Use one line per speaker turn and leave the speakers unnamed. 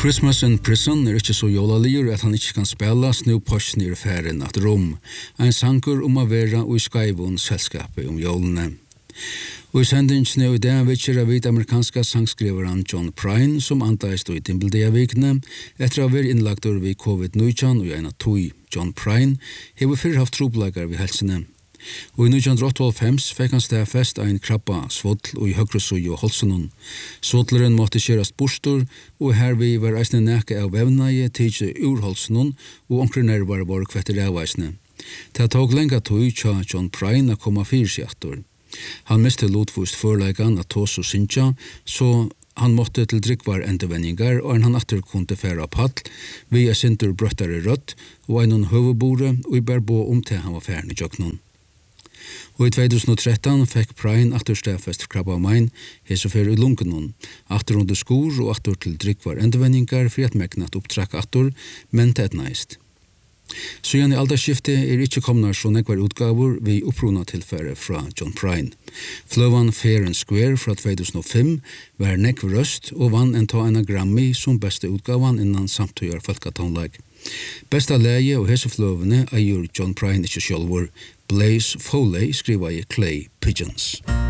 Christmas in Prison ikke så jolalier at han ikke kan spela snu posten i ferien at rom. En sanker å være og i Skyvon selskapet jolene. Og i sendingen i dag vikker av amerikanska sangskriveren John Prine som antaist i Timbledea-vikene etter å ha vært innlagt ved COVID-19 og en av tog. John Prine har før haft trobelager ved helsene. Og i 1985 fikk han stedfest en krabba svotl og i høyresøy og holsenon. Svotleren måtte kjørast bostor, og her vi var eisne neke av vevnaie tidsi ur holsenon, og omkring nervar var kvetter avveisne. Det tok lenga tog tja John Prine å komme fyrs i attor. Han miste lotfust forleikan at tås og syntja, så han måtte til drikkvar endevendingar, og han atter kunde færa pall, vi sintur brøttare rødt, og en høvebore, og i bærbo til han var færne jøknon. Og i 2013 fikk Prine atter stedfest krabbamein, hesofer i lunkenon, atter under skor og atter til drikkvar endevendingar for at megnat opptrakk atter, men til et neist. Så igjen i alderskiftet ikke kommet så nekvar utgaver vi opprona tilfære fra John Prine. Fløvan Fair and Square fra 2005 var nekvar røst og vann en ta en Grammy som beste utgavan innan samtøyar folketonlag. Besta leie og hesefløvene eier John Prine ikke sjølvor. Blaze Foley skriver i Clay Pigeons.